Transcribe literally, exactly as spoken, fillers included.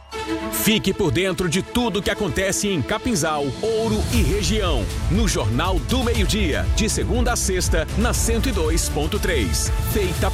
Fique por dentro de tudo que acontece em Capinzal, Ouro e região, no Jornal do Meio-Dia, de segunda a sexta, na cento e dois ponto três. Feita